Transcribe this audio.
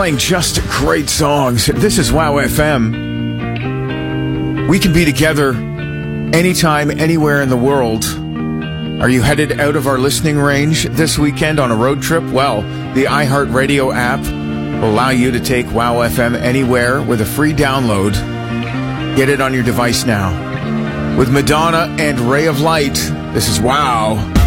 playing just great songs. This is Wow FM. We can be together anytime, anywhere in the world. Are you headed out of our listening range this weekend on a road trip? Well, the iHeartRadio app will allow you to take Wow FM anywhere with a free download. Get it on your device now. With Madonna and Ray of Light, this is Wow.